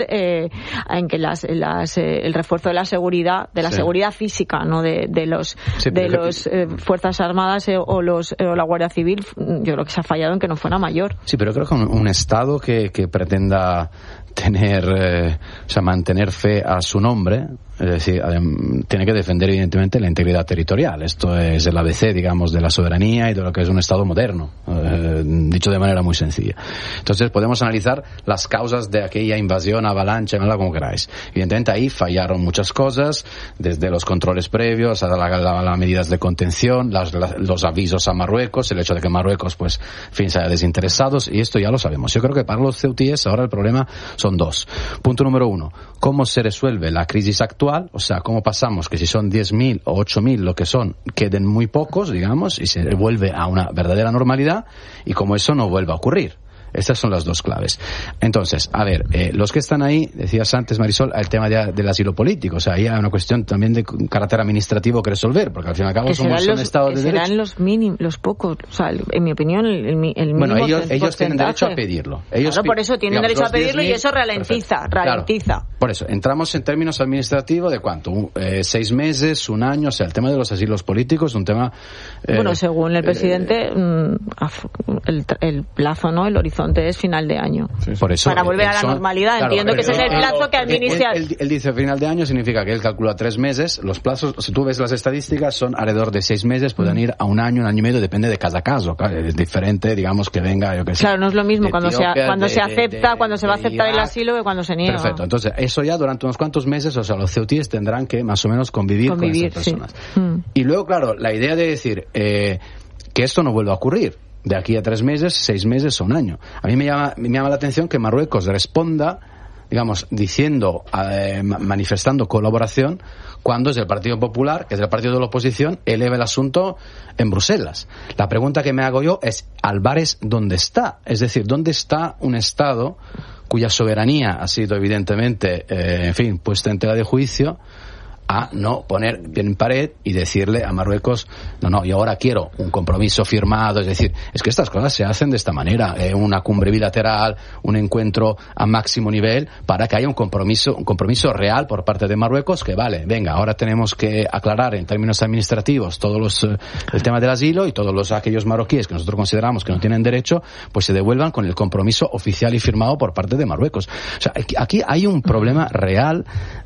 en que el refuerzo de la seguridad, seguridad física, no de los Fuerzas Armadas o la Guardia Civil, yo creo que se ha fallado en que no fuera mayor. Sí, pero creo que un Estado que pretenda mantener fe a su nombre, es decir, tiene que defender evidentemente la integridad territorial. Esto es el ABC, digamos, de la soberanía y de lo que es un Estado moderno, dicho de manera muy sencilla. Entonces podemos analizar las causas de aquella invasión, avalancha, como queráis. Evidentemente ahí fallaron muchas cosas, desde los controles previos a las medidas de contención, los avisos a Marruecos, el hecho de que Marruecos, se haya desinteresado, y esto ya lo sabemos. Yo creo que para los ceutíes ahora el problema son dos. Punto número 1, ¿cómo se resuelve la crisis actual? O sea, ¿cómo pasamos que si son 10.000 o 8.000 lo que son, queden muy pocos, digamos, y se vuelve a una verdadera normalidad, y cómo eso no vuelva a ocurrir? Estas son las dos claves. Entonces, a ver, los que están ahí, decías antes, Marisol, el tema del asilo político. O sea, ahí hay una cuestión también de carácter administrativo que resolver, porque al fin y al cabo somos un Estado de derecho. Serán los mínimos, los pocos. O sea, en mi opinión, el mínimo. Bueno, ellos tienen derecho a pedirlo. Claro, por eso tienen derecho a pedirlo, y eso ralentiza. Claro, por eso, entramos en términos administrativos de ¿cuánto? 6 meses, un año. O sea, el tema de los asilos políticos es un tema... bueno, según el presidente, el plazo, ¿no? El horizonte es final de año. Sí. Por eso, para volver a la normalidad. Claro, entiendo que ese es el plazo que administra. Él dice final de año, significa que él calcula 3 meses. Los plazos, si tú ves las estadísticas, son alrededor de 6 meses, pueden ir a un año y medio, depende de cada caso. Claro, es diferente, digamos, que venga, yo qué sé. Claro, no es lo mismo cuando se va a aceptar el asilo que cuando se niega. Perfecto. Entonces, eso ya durante unos cuantos meses, o sea, los ceutíes tendrán que más o menos convivir con esas personas. Sí. Y luego, claro, la idea de decir que esto no vuelva a ocurrir de aquí a 3 meses, 6 meses o un año. A mí me llama la atención que Marruecos responda, digamos, diciendo, manifestando colaboración, cuando es el Partido Popular, que es el partido de la oposición, eleva el asunto en Bruselas. La pregunta que me hago yo es, ¿Álvarez dónde está? Es decir, ¿dónde está un Estado cuya soberanía ha sido evidentemente, puesta en tela de juicio, a no poner bien en pared y decirle a Marruecos, no, yo ahora quiero un compromiso firmado? Es decir, es que estas cosas se hacen de esta manera, una cumbre bilateral, un encuentro a máximo nivel, para que haya un compromiso real por parte de Marruecos, que vale, venga, ahora tenemos que aclarar en términos administrativos el tema del asilo, y todos aquellos marroquíes que nosotros consideramos que no tienen derecho, pues se devuelvan con el compromiso oficial y firmado por parte de Marruecos. O sea, aquí hay un problema real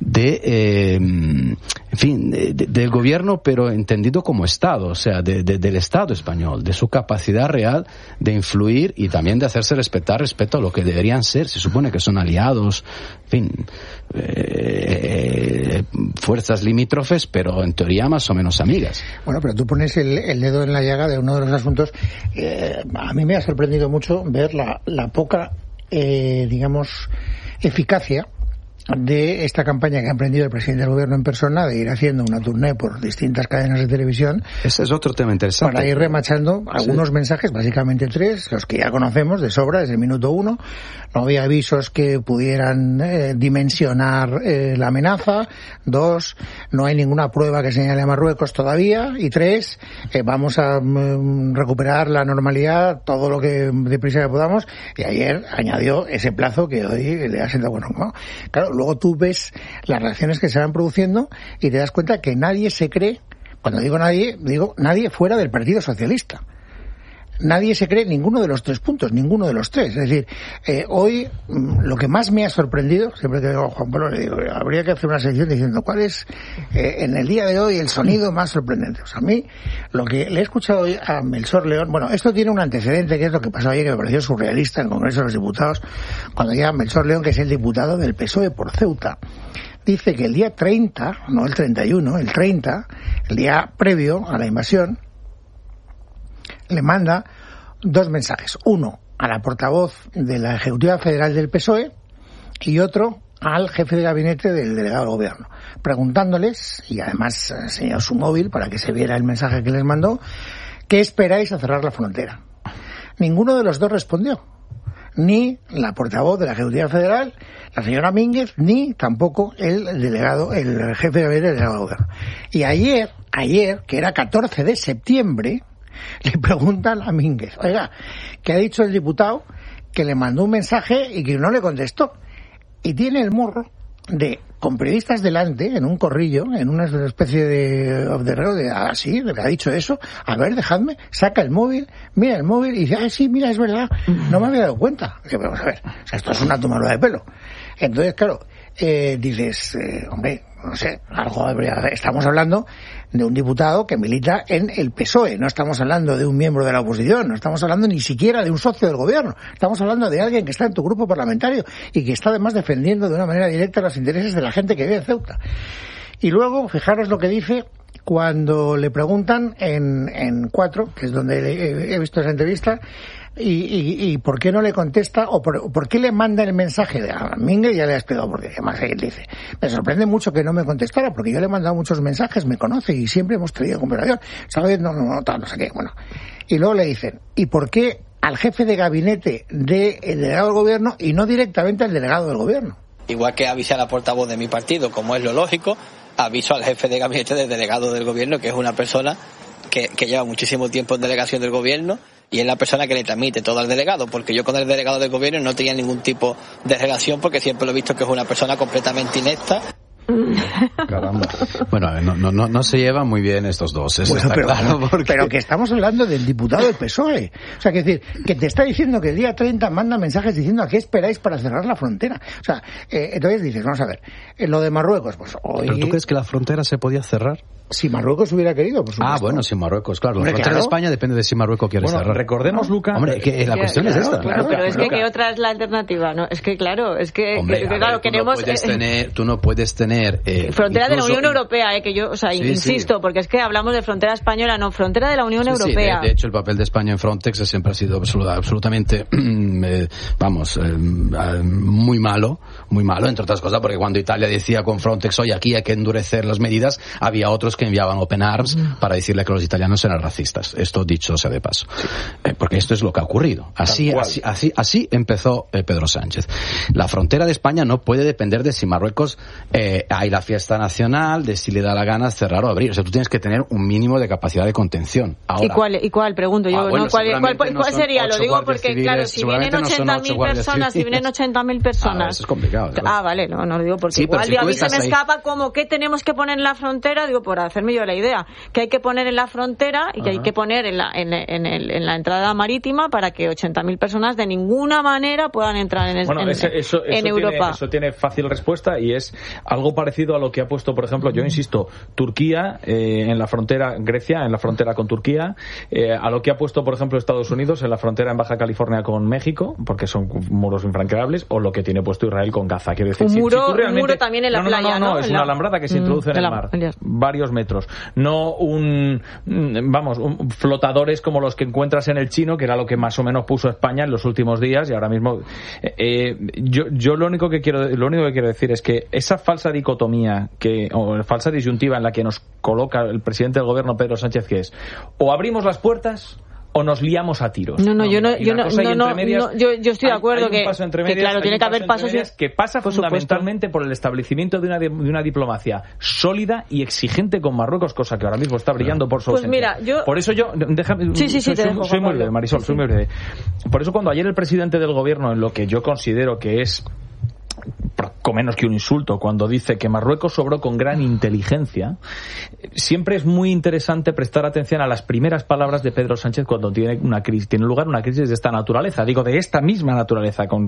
del gobierno, pero entendido como Estado, o sea, del Estado español, de su capacidad real de influir y también de hacerse respetar respecto a lo que deberían ser. Se supone que son aliados, fuerzas limítrofes, pero en teoría más o menos amigas. Bueno, pero tú pones el dedo en la llaga de uno de los asuntos. A mí me ha sorprendido mucho ver la poca, eficacia de esta campaña que ha emprendido el presidente del gobierno en persona, de ir haciendo una tournée por distintas cadenas de televisión. Ese es otro tema interesante. Para ir remachando algunos mensajes, básicamente 3, los que ya conocemos de sobra desde el minuto 1. No había avisos que pudieran dimensionar la amenaza. 2, no hay ninguna prueba que señale a Marruecos todavía. Y 3, vamos a recuperar la normalidad todo lo que deprisa que podamos. Y ayer añadió ese plazo que hoy le ha sentado bueno, ¿no? Claro, luego tú ves las reacciones que se van produciendo y te das cuenta que nadie se cree, cuando digo nadie fuera del Partido Socialista. Nadie se cree ninguno de los 3 puntos, ninguno de los 3. Es decir, hoy lo que más me ha sorprendido, siempre que digo a Juan Pablo, le digo, habría que hacer una sección diciendo cuál es en el día de hoy el sonido más sorprendente. O sea, a mí, lo que le he escuchado hoy a Melchor León, bueno, esto tiene un antecedente, que es lo que pasó ayer, que me pareció surrealista en el Congreso de los Diputados, cuando llega Melchor León, que es el diputado del PSOE por Ceuta. Dice que el día 30, no el 31, el 30, el día previo a la invasión, le manda 2 mensajes. Uno a la portavoz de la Ejecutiva Federal del PSOE y otro al jefe de gabinete del delegado del gobierno, preguntándoles, y además enseñó su móvil para que se viera el mensaje que les mandó, ¿qué esperáis a cerrar la frontera? Ninguno de los 2 respondió. Ni la portavoz de la Ejecutiva Federal, la señora Mínguez, ni tampoco el jefe de gabinete del delegado del gobierno. Y ayer, que era 14 de septiembre, le preguntan a Mínguez, oiga, ¿qué ha dicho el diputado? Que le mandó un mensaje y que no le contestó. y tiene el morro de, con periodistas delante, en un corrillo, en una especie de off the road, así, le ha dicho eso, a ver, dejadme, saca el móvil, mira el móvil y dice, sí, mira, es verdad, no me había dado cuenta. Que vamos a ver, o sea, esto es una tomadura de pelo. Entonces, claro, dices, hombre, no sé, algo estamos hablando de un diputado que milita en el PSOE, no estamos hablando de un miembro de la oposición, no estamos hablando ni siquiera de un socio del gobierno, estamos hablando de alguien que está en tu grupo parlamentario y que está además defendiendo de una manera directa los intereses de la gente que vive en Ceuta. Y luego, fijaros lo que dice cuando le preguntan en 4, que es donde he visto esa entrevista, y por qué no le contesta, o por qué le manda el mensaje a Mingue. Ya le ha explicado por qué. Además, él dice, me sorprende mucho que no me contestara, porque yo le he mandado muchos mensajes, me conoce y siempre hemos tenido conversación, ¿sabes? No sé qué, bueno. Y luego le dicen, ¿y por qué al jefe de gabinete del delegado del gobierno y no directamente al delegado del gobierno? Igual que avisé a la portavoz de mi partido, como es lo lógico, aviso al jefe de gabinete del delegado del gobierno, que es una persona que lleva muchísimo tiempo en delegación del gobierno y es la persona que le transmite todo al delegado, porque yo con el delegado del gobierno no tenía ningún tipo de relación, porque siempre lo he visto que es una persona completamente inepta. Caramba. Bueno, no se llevan muy bien estos dos. Eso bueno, está claro, porque... pero que estamos hablando del diputado del PSOE. O sea, que decir, que te está diciendo que el día 30 manda mensajes diciendo a qué esperáis para cerrar la frontera. O sea, entonces dices, vamos a ver, lo de Marruecos, pues hoy... ¿Pero tú crees que la frontera se podía cerrar? Si Marruecos hubiera querido, por supuesto. Bueno, si Marruecos, claro. La frontera de España depende de si Marruecos quiere cerrar. Recordemos, Luca... Hombre, que la cuestión es esta. Claro, pero es que ¿qué otra es la alternativa? No, es que claro, Hombre, claro, queremos... Tú no puedes tener... frontera de la Unión Europea, que yo, o sea, insisto, porque es que hablamos de frontera española, no, frontera de la Unión Europea. De hecho, el papel de España en Frontex siempre ha sido absolutamente, muy malo, entre otras cosas, porque cuando Italia decía con Frontex, oye, aquí hay que endurecer las medidas, había otros que enviaban Open Arms para decirle que los italianos eran racistas. Esto dicho sea de paso. Porque esto es lo que ha ocurrido. Así empezó Pedro Sánchez. La frontera de España no puede depender de si Marruecos hay la fiesta nacional, de si le da la gana cerrar o abrir. O sea, tú tienes que tener un mínimo de capacidad de contención. Ahora, ¿Y cuál? Pregunto yo. Bueno, ¿Cuál sería? Lo digo porque, civiles, claro, si vienen 80.000 personas, eso es complicado. Vale, no lo digo porque igual a mí se me escapa como ¿qué tenemos que poner en la frontera? Digo, por hacerme yo la idea, que hay que poner en la frontera y que hay que poner en la entrada marítima para que 80.000 personas de ninguna manera puedan entrar en Europa. Eso tiene fácil respuesta y es algo parecido a lo que ha puesto, por ejemplo, yo insisto, Turquía en la frontera, Grecia en la frontera con Turquía, a lo que ha puesto, por ejemplo, Estados Unidos en la frontera en Baja California con México, porque son muros infranqueables, o lo que tiene puesto Israel con Gaza. Quiero decir, un muro también en la playa, ¿no? Es una alambrada que se introduce en el mar, varios metros. No flotadores como los que encuentras en el Chino, que era lo que más o menos puso España en los últimos días, y ahora mismo yo lo único que quiero decir es que esa falsa dicotomía o falsa disyuntiva en la que nos coloca el presidente del gobierno Pedro Sánchez, que es o abrimos las puertas o nos liamos a tiros. Yo estoy de acuerdo que claro, tiene que haber pasos que pasa fundamentalmente por el establecimiento de una diplomacia sólida y exigente con Marruecos, cosa que ahora mismo está brillando por su ausencia. Por eso soy muy breve, Marisol, soy muy breve. Por eso cuando ayer el presidente del gobierno, en lo que yo considero que es poco menos que un insulto, cuando dice que Marruecos sobró con gran inteligencia, siempre es muy interesante prestar atención a las primeras palabras de Pedro Sánchez cuando tiene lugar una crisis de esta naturaleza, digo de esta misma naturaleza, con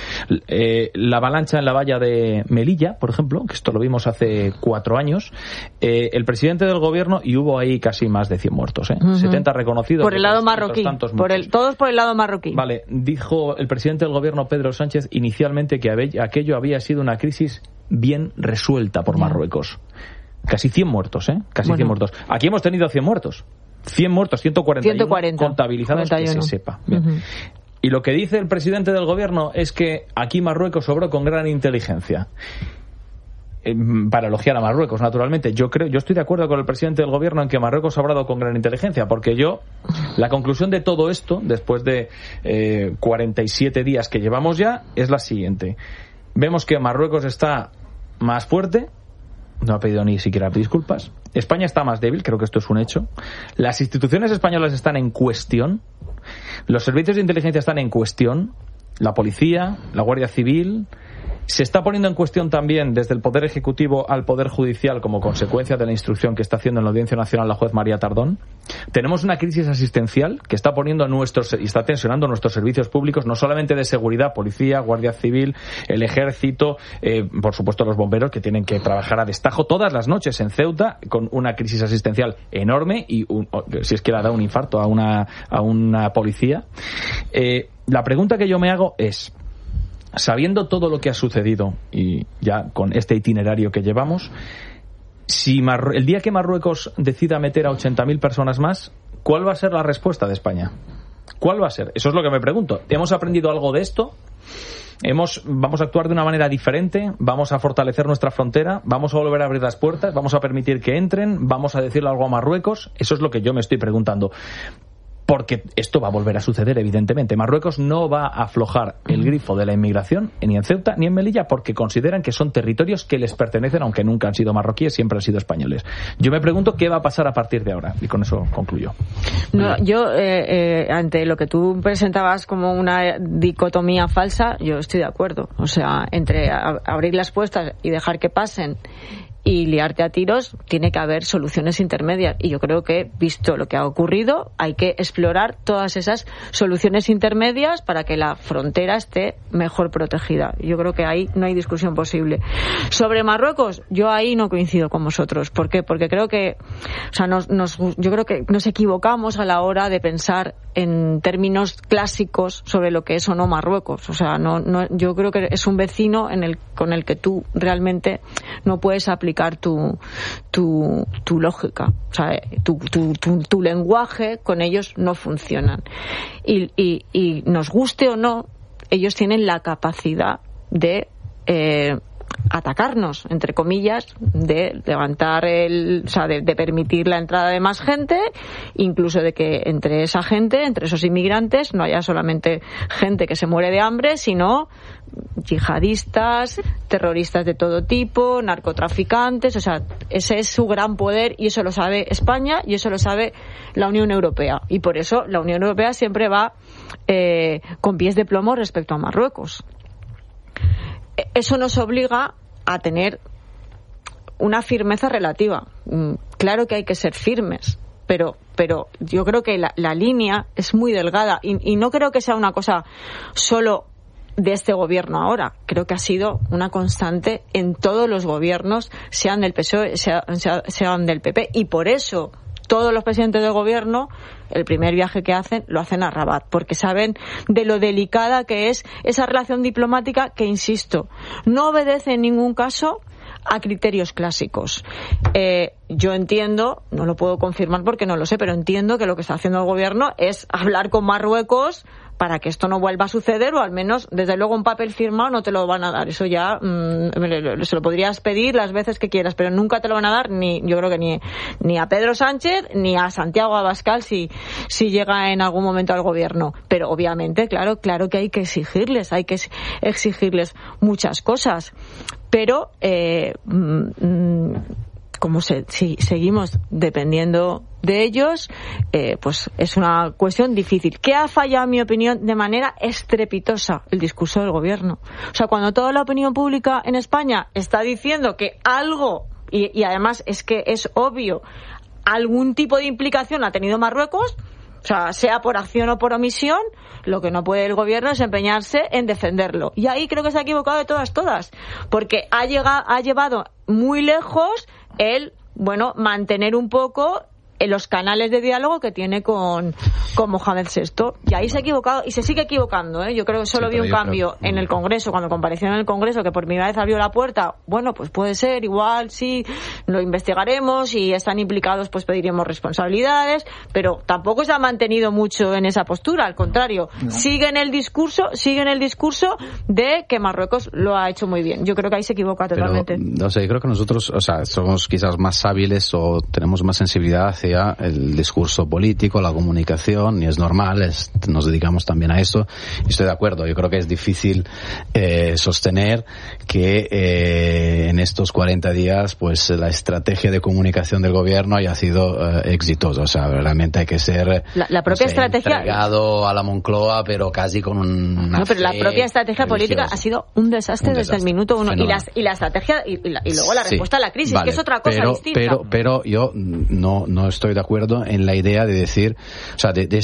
la avalancha en la valla de Melilla, por ejemplo, que esto lo vimos hace 4 años, el presidente del gobierno, y hubo ahí casi más de 100 muertos, 70 reconocidos. Por el lado marroquí, todos por el lado marroquí. Vale, dijo el presidente del gobierno Pedro Sánchez inicialmente que aquello había sido una crisis bien resuelta por Marruecos. Casi 100 muertos, Casi 100 muertos. Aquí hemos tenido 100 muertos. 100 muertos, 140 contabilizados, 41. Que se sepa. Bien. Y lo que dice el presidente del gobierno es que aquí Marruecos sobró con gran inteligencia. Para elogiar a Marruecos, naturalmente. Yo estoy de acuerdo con el presidente del gobierno en que Marruecos ha obrado con gran inteligencia, porque la conclusión de todo esto, después de 47 días que llevamos ya, es la siguiente. Vemos que Marruecos está más fuerte, no ha pedido ni siquiera disculpas. España está más débil, creo que esto es un hecho. Las instituciones españolas están en cuestión. Los servicios de inteligencia están en cuestión. La policía, la Guardia Civil, Se está poniendo en cuestión también desde el Poder Ejecutivo al Poder Judicial como consecuencia de la instrucción que está haciendo en la Audiencia Nacional la juez María Tardón. Tenemos una crisis asistencial que está poniendo y está tensionando nuestros servicios públicos, no solamente de seguridad, policía, guardia civil, el ejército, por supuesto los bomberos, que tienen que trabajar a destajo todas las noches en Ceuta con una crisis asistencial enorme y si es que le da un infarto a una policía. La pregunta que yo me hago es, sabiendo todo lo que ha sucedido y ya con este itinerario que llevamos, si el día que Marruecos decida meter a 80.000 personas más, ¿cuál va a ser la respuesta de España? ¿Cuál va a ser? Eso es lo que me pregunto. ¿Hemos aprendido algo de esto? ¿Vamos a actuar de una manera diferente? ¿Vamos a fortalecer nuestra frontera? ¿Vamos a volver a abrir las puertas? ¿Vamos a permitir que entren? ¿Vamos a decirle algo a Marruecos? Eso es lo que yo me estoy preguntando. Porque esto va a volver a suceder, evidentemente. Marruecos no va a aflojar el grifo de la inmigración ni en Ceuta ni en Melilla porque consideran que son territorios que les pertenecen, aunque nunca han sido marroquíes, siempre han sido españoles. Yo me pregunto qué va a pasar a partir de ahora, y con eso concluyo. No, yo, ante lo que tú presentabas como una dicotomía falsa, yo estoy de acuerdo. O sea, entre abrir las puertas y dejar que pasen y liarte a tiros, tiene que haber soluciones intermedias. Y yo creo que, visto lo que ha ocurrido, hay que explorar todas esas soluciones intermedias para que la frontera esté mejor protegida. Yo creo que ahí no hay discusión posible. Sobre Marruecos, yo ahí no coincido con vosotros. ¿Por qué? Porque creo que, o sea, yo creo que nos equivocamos a la hora de pensar en términos clásicos sobre lo que es o no Marruecos. O sea, yo creo que es un vecino con el que tú realmente no puedes aplicar tu lógica, o sea, tu lenguaje con ellos no funcionan y nos guste o no, ellos tienen la capacidad de atacarnos, entre comillas, de levantar o sea, de permitir la entrada de más gente, incluso de que entre esa gente, entre esos inmigrantes, no haya solamente gente que se muere de hambre, sino yihadistas, terroristas de todo tipo, narcotraficantes. O sea, ese es su gran poder y eso lo sabe España y eso lo sabe la Unión Europea. Y por eso la Unión Europea siempre va con pies de plomo respecto a Marruecos. Eso nos obliga a tener una firmeza relativa. Claro que hay que ser firmes, pero yo creo que la línea es muy delgada y no creo que sea una cosa solo de este gobierno ahora. Creo que ha sido una constante en todos los gobiernos, sean del PSOE, sean del PP, y por eso todos los presidentes del gobierno, el primer viaje que hacen, lo hacen a Rabat, porque saben de lo delicada que es esa relación diplomática que, insisto, no obedece en ningún caso a criterios clásicos. Yo entiendo, no lo puedo confirmar porque no lo sé, pero entiendo que lo que está haciendo el gobierno es hablar con Marruecos para que esto no vuelva a suceder, o al menos, desde luego, un papel firmado no te lo van a dar. Eso ya se lo podrías pedir las veces que quieras, pero nunca te lo van a dar, yo creo que ni a Pedro Sánchez ni a Santiago Abascal si llega en algún momento al gobierno. Pero obviamente, claro que hay que exigirles muchas cosas. Pero como si seguimos dependiendo de ellos, pues es una cuestión difícil. ¿Qué ha fallado, en mi opinión, de manera estrepitosa? El discurso del gobierno. O sea, cuando toda la opinión pública en España está diciendo que algo, y además es que es obvio, algún tipo de implicación ha tenido Marruecos, o sea por acción o por omisión, lo que no puede el gobierno es empeñarse en defenderlo. Y ahí creo que se ha equivocado de todas, porque ha llevado muy lejos mantener un poco los canales de diálogo que tiene con Mohamed VI. Y ahí se ha equivocado y se sigue equivocando, ¿eh? Yo creo que solo vi un cambio en el Congreso, cuando compareció en el Congreso, que por primera vez abrió la puerta. Bueno, pues puede ser, igual sí, lo investigaremos, y están implicados, pues pediremos responsabilidades, pero tampoco se ha mantenido mucho en esa postura, al contrario, sigue en el discurso de que Marruecos lo ha hecho muy bien. Yo creo que ahí se equivoca totalmente. Pero, yo creo que nosotros, somos quizás más hábiles o tenemos más sensibilidad hacia ya el discurso político, la comunicación, y es normal, nos dedicamos también a eso, y estoy de acuerdo. Yo creo que es difícil sostener que en estos 40 días pues la estrategia de comunicación del gobierno haya sido exitosa. O sea, realmente hay que ser la propia estrategia entregado a la Moncloa, pero casi con una pero la propia estrategia política ha sido un desastre desde el minuto uno. Y la estrategia y luego la respuesta a la crisis, que es otra cosa distinta. Pero yo no estoy de acuerdo en la idea de decir, o sea, de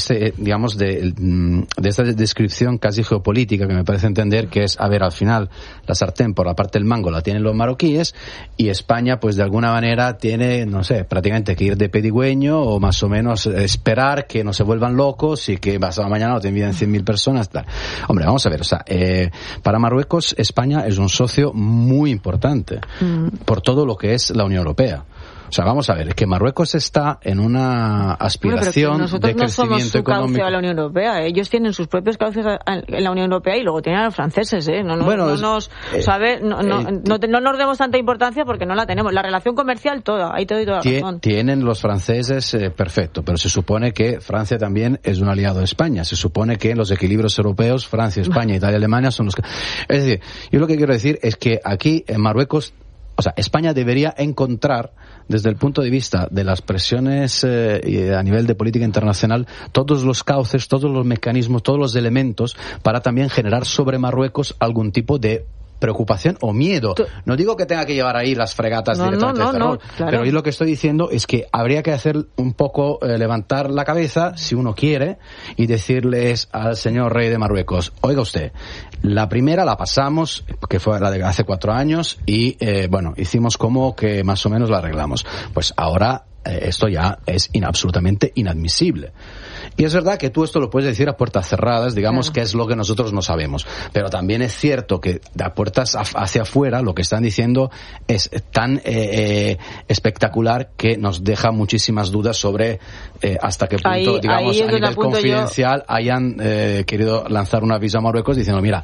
esta descripción casi geopolítica que me parece entender que es, a ver, al final la sartén por la parte del mango la tienen los marroquíes y España pues de alguna manera tiene, no sé, prácticamente que ir de pedigüeño o más o menos esperar que no se vuelvan locos y que pasado mañana no te envíen 100.000 personas, tal. Hombre, vamos a ver, o sea, para Marruecos España es un socio muy importante por todo lo que es la Unión Europea. O sea, vamos a ver, que Marruecos está en una aspiración de crecimiento económico. Nosotros no somos su cauce a la Unión Europea. Ellos tienen sus propios cauces en la Unión Europea y luego tienen a los franceses. No nos demos tanta importancia porque no la tenemos. La relación comercial toda, ahí te doy toda la razón. Tienen los franceses, perfecto, pero se supone que Francia también es un aliado de España. Se supone que en los equilibrios europeos, Francia, España, Italia, Alemania son los que... Es decir, yo lo que quiero decir es que aquí en Marruecos, o sea, España debería encontrar, desde el punto de vista de las presiones a nivel de política internacional, todos los cauces, todos los mecanismos, todos los elementos para también generar sobre Marruecos algún tipo de preocupación o miedo. No digo que tenga que llevar ahí las fregatas directamente de terror, claro. Pero yo lo que estoy diciendo es que habría que hacer un poco, levantar la cabeza, si uno quiere, y decirles al señor rey de Marruecos, oiga usted, la primera la pasamos, que fue la de hace 4 años, y hicimos como que más o menos la arreglamos. Pues ahora esto ya es absolutamente inadmisible. Y es verdad que tú esto lo puedes decir a puertas cerradas, digamos, claro, que es lo que nosotros no sabemos. Pero también es cierto que de puertas hacia afuera lo que están diciendo es tan espectacular que nos deja muchísimas dudas sobre hasta qué punto, digamos, a nivel confidencial hayan querido lanzar un aviso a Marruecos diciendo, mira,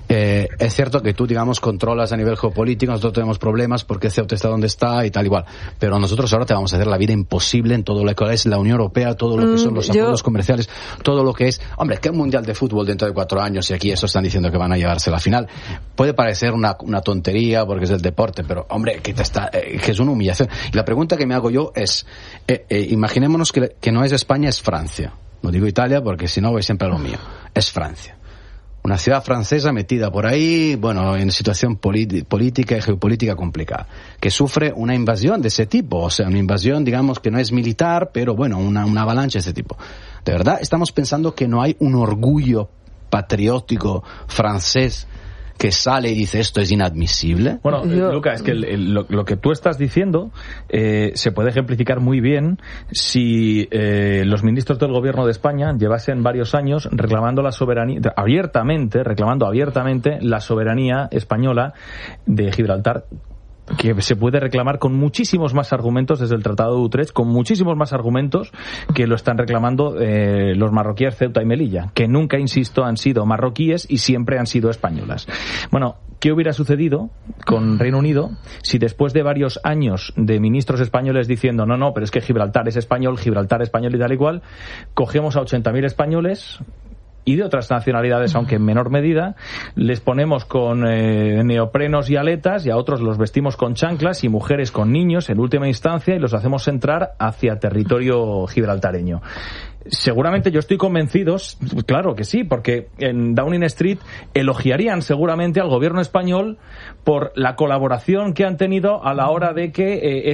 es cierto que tú, digamos, controlas a nivel geopolítico, nosotros tenemos problemas porque Ceuta está donde está y tal igual, pero nosotros ahora te vamos a hacer la vida imposible en todo lo que es la Unión Europea, todo lo que son los acuerdos comerciales, todo lo que es, hombre, que un mundial de fútbol dentro de 4 años y aquí eso están diciendo que van a llevarse la final, puede parecer una tontería porque es el deporte, pero hombre, que es una humillación. Y la pregunta que me hago yo es, imaginémonos que no es España, es Francia, no digo Italia porque si no voy siempre a lo mío, es Francia, una ciudad francesa metida por ahí, bueno, en situación política y geopolítica complicada, que sufre una invasión de ese tipo, o sea, una invasión, digamos, que no es militar, pero bueno, una avalancha de ese tipo. ¿De verdad estamos pensando que no hay un orgullo patriótico francés que sale y dice esto es inadmisible? Bueno, Luca, es que lo que tú estás diciendo se puede ejemplificar muy bien si los ministros del gobierno de España llevasen varios años reclamando la soberanía, reclamando abiertamente la soberanía española de Gibraltar, que se puede reclamar con muchísimos más argumentos desde el Tratado de Utrecht, con muchísimos más argumentos que lo están reclamando los marroquíes Ceuta y Melilla, que nunca, insisto, han sido marroquíes y siempre han sido españolas. Bueno, ¿qué hubiera sucedido con Reino Unido si después de varios años de ministros españoles diciendo no, pero es que Gibraltar es español y tal y cual, cogemos a 80.000 españoles y de otras nacionalidades, aunque en menor medida, les ponemos con neoprenos y aletas y a otros los vestimos con chanclas y mujeres con niños en última instancia y los hacemos entrar hacia territorio gibraltareño? Seguramente, yo estoy convencido, claro que sí, porque en Downing Street elogiarían seguramente al gobierno español por la colaboración que han tenido a la hora de que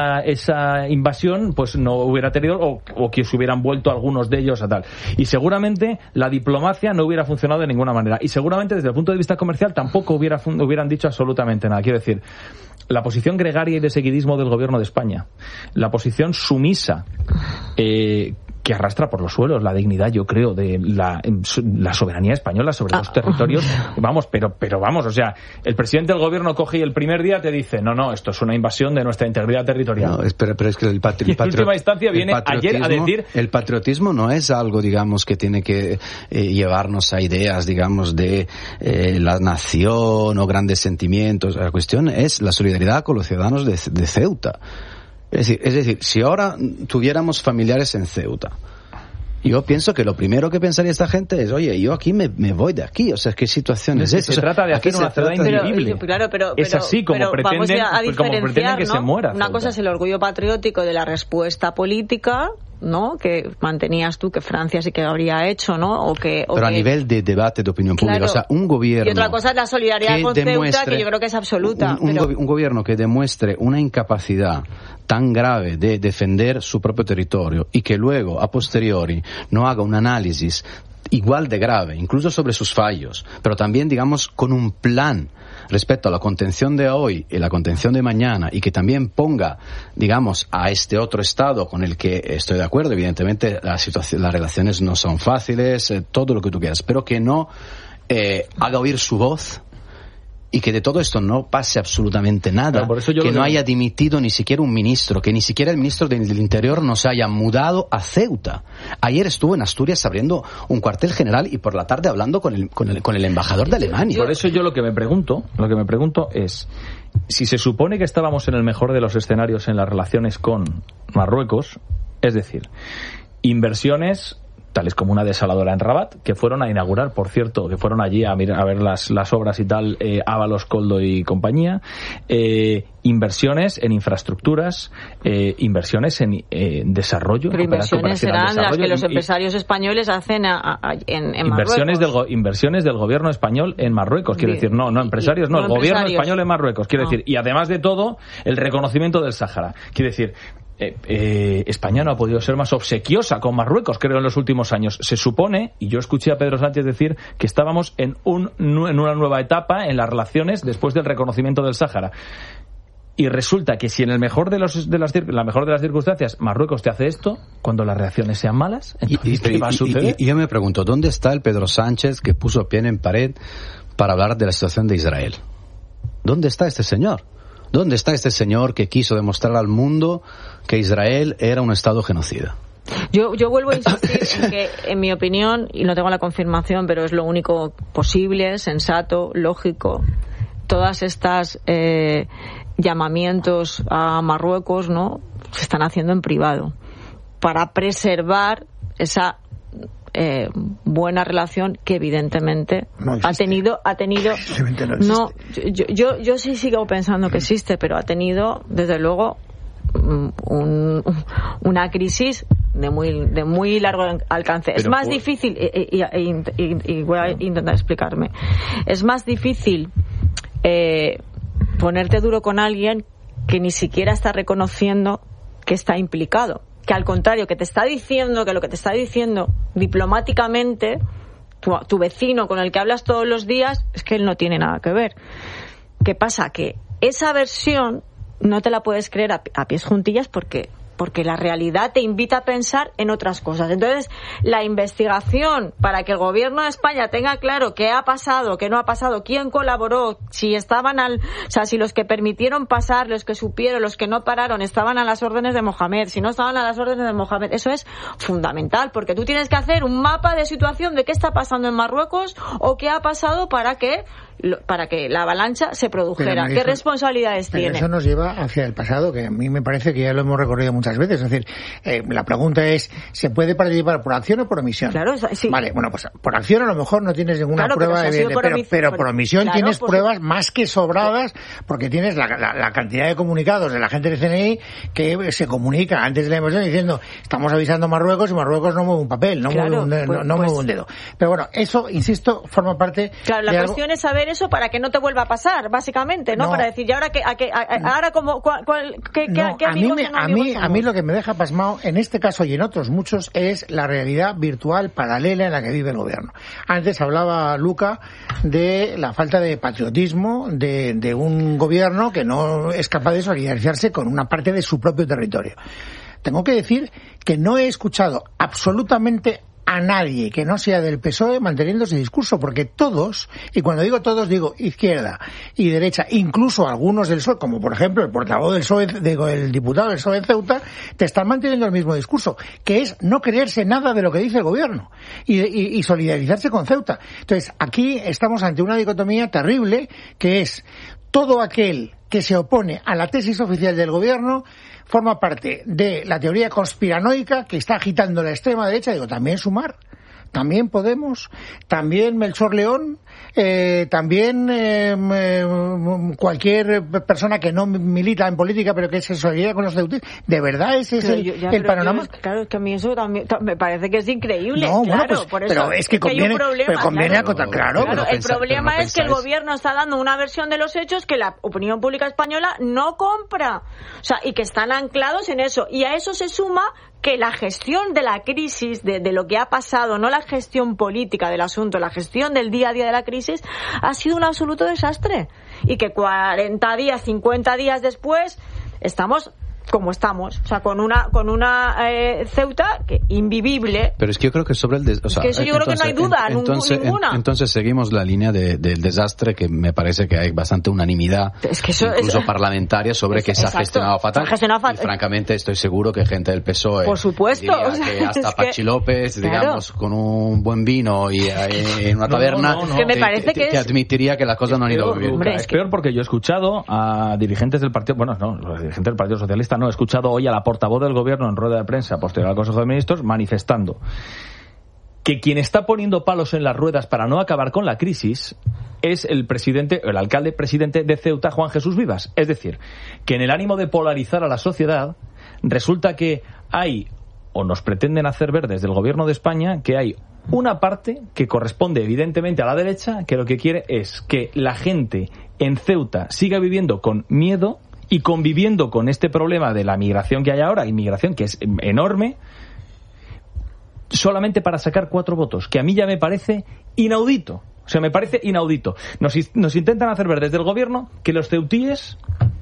esa invasión pues no hubiera tenido o que se hubieran vuelto algunos de ellos a tal. Y seguramente la diplomacia no hubiera funcionado de ninguna manera. Y seguramente desde el punto de vista comercial tampoco hubieran dicho absolutamente nada. Quiero decir, la posición gregaria y de seguidismo del gobierno de España, la posición sumisa que arrastra por los suelos la dignidad, yo creo, de la soberanía española sobre los territorios. Vamos, pero vamos, o sea, el presidente del gobierno coge y el primer día te dice, no, esto es una invasión de nuestra integridad territorial. No, pero es que el patriotismo... En última instancia viene ayer a decir... El patriotismo no es algo, digamos, que tiene que llevarnos a ideas, digamos, de la nación o grandes sentimientos. La cuestión es la solidaridad con los ciudadanos de Ceuta. Es decir, si ahora tuviéramos familiares en Ceuta, yo pienso que lo primero que pensaría esta gente es, oye, yo aquí me voy de aquí, o sea, ¿qué situación es esta? Se trata de hacer una ciudad invivible. Pero es así como pretenden que se muera. Una cosa es el orgullo patriótico de la respuesta política, ¿no? Que mantenías tú que Francia sí que habría hecho, ¿no? Pero a nivel de debate de opinión pública, o sea, un gobierno... Y otra cosa es la solidaridad con Ceuta, que yo creo que es absoluta. Un gobierno que demuestre una incapacidad tan grave de defender su propio territorio y que luego, a posteriori, no haga un análisis igual de grave, incluso sobre sus fallos, pero también, digamos, con un plan respecto a la contención de hoy y la contención de mañana, y que también ponga, digamos, a este otro Estado con el que estoy de acuerdo, evidentemente las relaciones no son fáciles, todo lo que tú quieras, pero que no haga oír su voz, y que de todo esto no pase absolutamente nada, que no haya dimitido ni siquiera un ministro, que ni siquiera el ministro del Interior no se haya mudado a Ceuta. Ayer estuvo en Asturias abriendo un cuartel general y por la tarde hablando con el embajador de Alemania. Por eso yo lo que me pregunto es, si se supone que estábamos en el mejor de los escenarios en las relaciones con Marruecos, es decir, inversiones tales como una desaladora en Rabat, que fueron a inaugurar, por cierto, que fueron allí a ver las obras y tal, Ábalos, Koldo y compañía, inversiones en infraestructuras, inversiones en desarrollo. Pero inversiones serán las que los empresarios españoles hacen en Marruecos. Inversiones del gobierno español en Marruecos, quiero decir, no empresarios, no, el gobierno español en Marruecos, quiero decir, y además de todo, el reconocimiento del Sáhara, quiero decir, España no ha podido ser más obsequiosa con Marruecos, creo, en los últimos años. Se supone, y yo escuché a Pedro Sánchez decir, que estábamos en una nueva etapa en las relaciones después del reconocimiento del Sáhara. Y resulta que si en el la mejor de las circunstancias Marruecos te hace esto, cuando las reacciones sean malas, entonces ¿qué va a suceder? Y yo me pregunto, ¿dónde está el Pedro Sánchez que puso pie en pared para hablar de la situación de Israel? ¿Dónde está este señor? ¿Dónde está este señor que quiso demostrar al mundo que Israel era un Estado genocida? Yo vuelvo a insistir en que, en mi opinión, y no tengo la confirmación, pero es lo único posible, sensato, lógico, todas estas llamamientos a Marruecos, ¿no?, se están haciendo en privado para preservar esa buena relación que evidentemente no ha tenido no, yo sí sigo pensando que existe, pero ha tenido desde luego una crisis de muy largo alcance. Pero es más difícil y voy a intentar explicarme. Es más difícil ponerte duro con alguien que ni siquiera está reconociendo que está implicado, que al contrario, que te está diciendo que lo que te está diciendo diplomáticamente tu vecino con el que hablas todos los días es que él no tiene nada que ver. ¿Qué pasa? Que esa versión no te la puedes creer a pies juntillas porque la realidad te invita a pensar en otras cosas. Entonces, la investigación para que el gobierno de España tenga claro qué ha pasado, qué no ha pasado, quién colaboró, si estaban si los que permitieron pasar, los que supieron, los que no pararon, estaban a las órdenes de Mohamed, si no estaban a las órdenes de Mohamed, eso es fundamental, porque tú tienes que hacer un mapa de situación de qué está pasando en Marruecos o qué ha pasado para que la avalancha se produjera. ¿Qué responsabilidades tiene? Eso nos lleva hacia el pasado, que a mí me parece que ya lo hemos recorrido muchas veces. Es decir, la pregunta es, ¿se puede participar por acción o por omisión? Claro, sí. Vale, bueno, pues por acción a lo mejor no tienes ninguna prueba, pero por omisión tienes pruebas más que sobradas, porque tienes la cantidad de comunicados de la gente del CNI que se comunica antes de la invasión diciendo, estamos avisando a Marruecos y Marruecos no mueve un papel, no mueve un dedo. Pero bueno, eso, insisto, forma parte de la cuestión es saber eso para que no te vuelva a pasar, básicamente, ¿no? Para decir, ¿y ahora ahora como qué a mí lo que me deja pasmado en este caso y en otros muchos es la realidad virtual paralela en la que vive el gobierno. Antes hablaba Luca de la falta de patriotismo de un gobierno que no es capaz de solidarizarse con una parte de su propio territorio. Tengo que decir que no he escuchado absolutamente a nadie que no sea del PSOE manteniendo ese discurso, porque todos, y cuando digo todos digo izquierda y derecha, incluso algunos del PSOE, como por ejemplo el portavoz del PSOE, el diputado del PSOE de Ceuta, te están manteniendo el mismo discurso, que es no creerse nada de lo que dice el gobierno y solidarizarse con Ceuta. Entonces, aquí estamos ante una dicotomía terrible, que es todo aquel que se opone a la tesis oficial del gobierno forma parte de la teoría conspiranoica que está agitando la extrema derecha. Digo, también Sumar, también Podemos, también Melchor León, también cualquier persona que no milita en política pero que se solidariza con los ceutíes. ¿De verdad ese es el panorama? Claro, es que a mí eso también me parece que es increíble. No, claro, bueno, pues, por eso, pero es que conviene, acotar, claro. Claro, el problema es que el gobierno está dando una versión de los hechos que la opinión pública española no compra. O sea, y que están anclados en eso. Y a eso se suma que la gestión de la crisis, de lo que ha pasado, no la gestión política del asunto, la gestión del día a día de la crisis, ha sido un absoluto desastre. Y que 40 días, 50 días después, estamos como estamos, o sea, con una Ceuta que invivible. Pero es que yo creo que sobre el es que eso yo creo que no hay duda ninguna. Entonces seguimos la línea del desastre, que me parece que hay bastante unanimidad, es que incluso parlamentaria, sobre que se ha gestionado fatal. Y francamente estoy seguro que gente del PSOE, por supuesto, que hasta Pachi López, digamos, con un buen vino y en una taberna, que me parece que te admitiría que las cosas no han ido bien. Hombre, es peor, porque yo he escuchado a dirigentes del partido, los dirigentes del Partido Socialista, he escuchado hoy a la portavoz del gobierno en rueda de prensa posterior al Consejo de Ministros manifestando que quien está poniendo palos en las ruedas para no acabar con la crisis es el alcalde presidente de Ceuta, Juan Jesús Vivas. Es decir, que en el ánimo de polarizar a la sociedad, resulta que hay, o nos pretenden hacer ver desde el gobierno de España, que hay una parte que corresponde evidentemente a la derecha, que lo que quiere es que la gente en Ceuta siga viviendo con miedo y conviviendo con este problema de la migración que hay ahora, inmigración que es enorme, solamente para sacar 4 votos, que a mí ya me parece inaudito. O sea, me parece inaudito. Nos intentan hacer ver desde el gobierno que los ceutíes,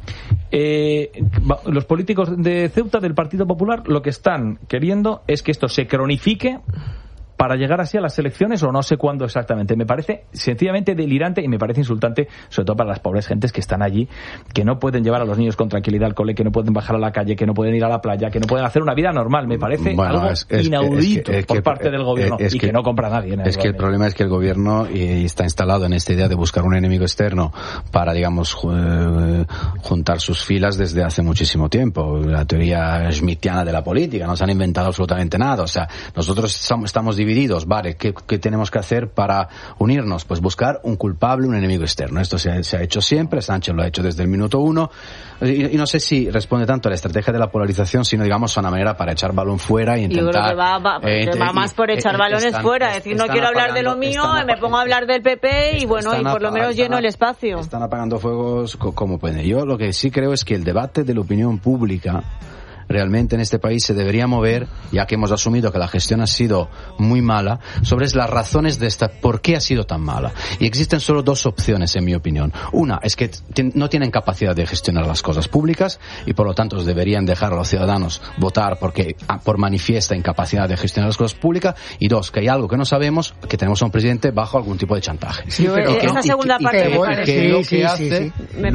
los políticos de Ceuta, del Partido Popular, lo que están queriendo es que esto se cronifique para llegar así a las elecciones, o no sé cuándo exactamente. Me parece sencillamente delirante y me parece insultante, sobre todo para las pobres gentes que están allí, que no pueden llevar a los niños con tranquilidad al cole, que no pueden bajar a la calle, que no pueden ir a la playa, que no pueden hacer una vida normal. Me parece algo inaudito por parte del gobierno, y que no compra nadie. Es que el problema es que el gobierno está instalado en esta idea de buscar un enemigo externo para, digamos, juntar sus filas desde hace muchísimo tiempo. La teoría schmittiana de la política, no se han inventado absolutamente nada. O sea, nosotros estamos divididos, vale, ¿qué tenemos que hacer para unirnos? Pues buscar un culpable, un enemigo externo. Esto se ha hecho siempre, Sánchez lo ha hecho desde el minuto 1, y no sé si responde tanto a la estrategia de la polarización, sino, digamos, a una manera para echar balón fuera y intentar... Yo creo que va más por echar balones fuera, es decir, no quiero hablar de lo mío, me pongo a hablar del PP y por lo menos lleno el espacio. Están apagando fuegos como pueden. Yo lo que sí creo es que el debate de la opinión pública realmente en este país se debería mover, ya que hemos asumido que la gestión ha sido muy mala, sobre las razones de por qué ha sido tan mala. Y existen solo 2 opciones, en mi opinión. Una es que no tienen capacidad de gestionar las cosas públicas y por lo tanto deberían dejar a los ciudadanos votar por manifiesta incapacidad de gestionar las cosas públicas. Y 2, que hay algo que no sabemos, que tenemos a un presidente bajo algún tipo de chantaje. Esa segunda parte lo que hace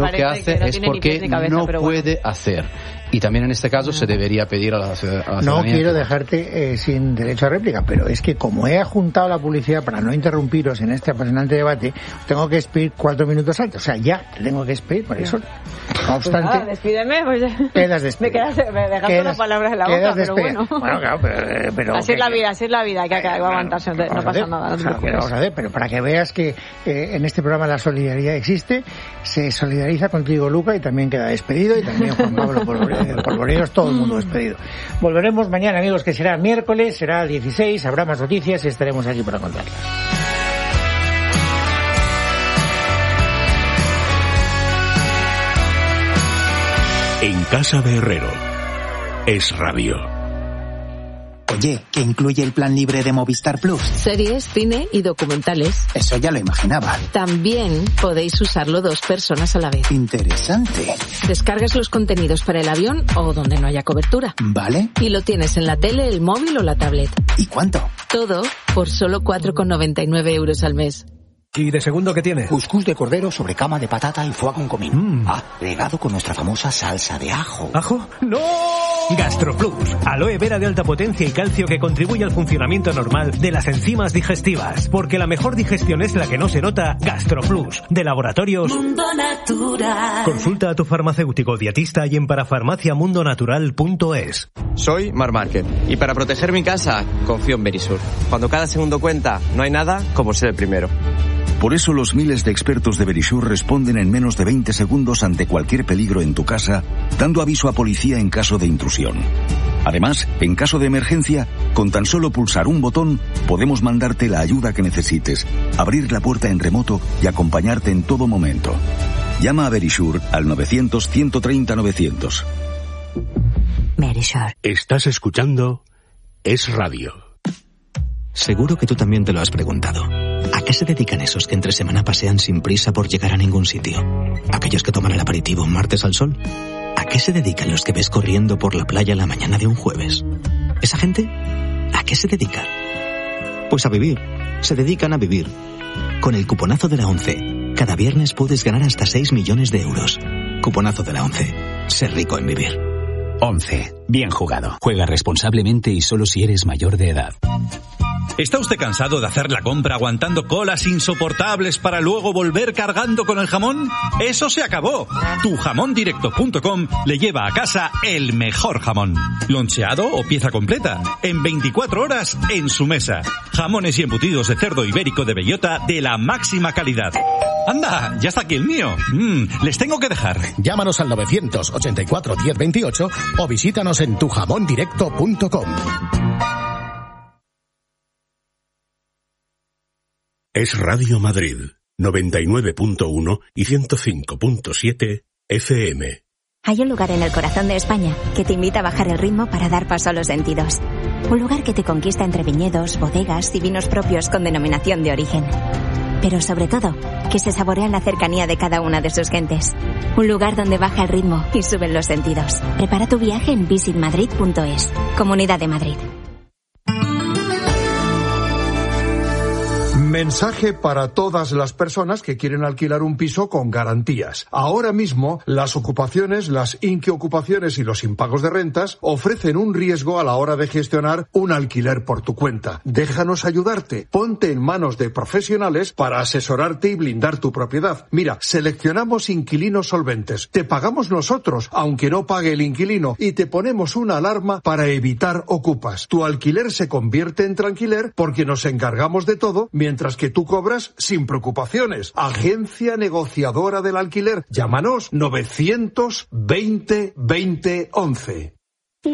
es porque no puede hacer. Y también en este caso se debería pedir a la ciudadanía. No quiero dejarte sin derecho a réplica, pero es que como he ajuntado la publicidad para no interrumpiros en este apasionante debate, tengo que despedir 4 minutos antes. O sea, ya te tengo que despedir, por eso. No obstante. Pues despídeme, pues. Quedas despedido. Me dejas con las palabras en la boca, pero bueno. Bueno, claro, pero así es la vida, hay que aguantarse, no pasa nada. Vamos a ver, pero para que veas que en este programa la solidaridad existe, se solidariza contigo, Luca, y también queda despedido, y también Juan Pablo Polvorinos, todo el mundo despedido. Volveremos mañana, amigos, que será miércoles, será el 16, habrá más noticias y estaremos aquí para contarlas. En casa de Herrero, Es Radio. Oye, ¿qué incluye el plan libre de Movistar Plus? Series, cine y documentales. Eso ya lo imaginaba. También podéis usarlo 2 personas a la vez. Interesante. Descargas los contenidos para el avión o donde no haya cobertura. Vale. Y lo tienes en la tele, el móvil o la tablet. ¿Y cuánto? Todo por solo 4,99 € al mes. ¿Y de segundo qué tiene? Cuscús de cordero sobre cama de patata y foie con comino. Regado con nuestra famosa salsa de ajo. ¿Ajo? ¡No! GastroPlus. Aloe vera de alta potencia y calcio que contribuye al funcionamiento normal de las enzimas digestivas. Porque la mejor digestión es la que no se nota. GastroPlus. De Laboratorios Mundo Natural. Consulta a tu farmacéutico dietista y en parafarmaciamundonatural.es. Soy Mar Márquez y para proteger mi casa confío en Verisur. Cuando cada segundo cuenta, no hay nada como ser el primero. Por eso los miles de expertos de Verisur responden en menos de 20 segundos ante cualquier peligro en tu casa, dando aviso a policía en caso de intrusión. Además, en caso de emergencia, con tan solo pulsar un botón, podemos mandarte la ayuda que necesites, abrir la puerta en remoto y acompañarte en todo momento. Llama a Verisur al 900-130-900. Verisur. Estás escuchando Es Radio. Seguro que tú también te lo has preguntado. ¿A qué se dedican esos que entre semana pasean sin prisa por llegar a ningún sitio? ¿Aquellos que toman el aperitivo un martes al sol? ¿A qué se dedican los que ves corriendo por la playa la mañana de un jueves? ¿Esa gente? ¿A qué se dedica? Pues a vivir. Se dedican a vivir. Con el cuponazo de la ONCE, cada viernes puedes ganar hasta 6 millones de euros. Cuponazo de la ONCE. Ser rico en vivir. 11. Bien jugado. Juega responsablemente y solo si eres mayor de edad. ¿Está usted cansado de hacer la compra aguantando colas insoportables para luego volver cargando con el jamón? ¡Eso se acabó! Tujamondirecto.com le lleva a casa el mejor jamón. Loncheado o pieza completa. En 24 horas en su mesa. Jamones y embutidos de cerdo ibérico de bellota de la máxima calidad. ¡Anda! ¡Ya está aquí el mío! Les tengo que dejar. Llámanos al 984 1028 o visítanos en tujamondirecto.com. Es Radio Madrid, 99.1 y 105.7 FM. Hay un lugar en el corazón de España que te invita a bajar el ritmo para dar paso a los sentidos. Un lugar que te conquista entre viñedos, bodegas y vinos propios con denominación de origen. Pero sobre todo, que se saborea en la cercanía de cada una de sus gentes. Un lugar donde baja el ritmo y suben los sentidos. Prepara tu viaje en visitmadrid.es. Comunidad de Madrid. Mensaje para todas las personas que quieren alquilar un piso con garantías. Ahora mismo, las ocupaciones, las inquiocupaciones y los impagos de rentas ofrecen un riesgo a la hora de gestionar un alquiler por tu cuenta. Déjanos ayudarte. Ponte en manos de profesionales para asesorarte y blindar tu propiedad. Mira, seleccionamos inquilinos solventes. Te pagamos nosotros, aunque no pague el inquilino, y te ponemos una alarma para evitar ocupas. Tu alquiler se convierte en tranquiler porque nos encargamos de todo, mientras que tú cobras sin preocupaciones. Agencia negociadora del alquiler. Llámanos 920 20 11.